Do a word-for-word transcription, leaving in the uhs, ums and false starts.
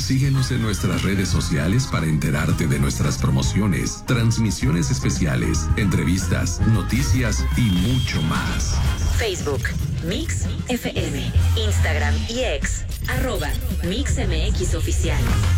Síguenos en nuestras redes sociales para enterarte de nuestras promociones, transmisiones especiales, entrevistas, noticias y mucho más. Facebook, Mix F M, Instagram y X, arroba Mix M X Oficial.